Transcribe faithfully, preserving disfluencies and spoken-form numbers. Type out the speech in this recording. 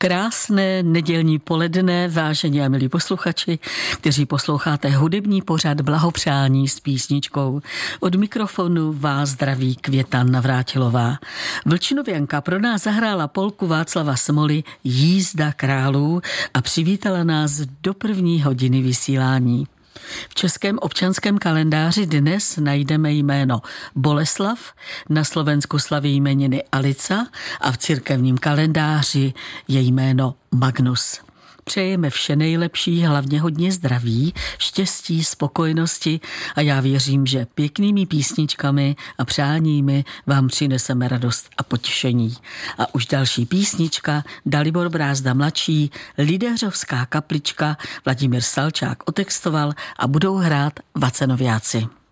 Krásné nedělní poledne, vážení a milí posluchači, kteří posloucháte hudební pořad Blahopřání s písničkou. Od mikrofonu vás zdraví Květa Navrátilová. Vlčinověnka pro nás zahrála polku Václava Smoly Jízda králů a přivítala nás do první hodiny vysílání. V českém občanském kalendáři dnes najdeme jméno Boleslav, na Slovensku slaví jmeniny Alica a v církevním kalendáři je jméno Magnus. Přejeme vše nejlepší, hlavně hodně zdraví, štěstí, spokojenosti a já věřím, že pěknými písničkami a přáními vám přineseme radost a potěšení. A už další písnička, Dalibor Brázda mladší, Lideřovská kaplička, Vladimír Salčák otextoval a budou hrát Vacenoviáci.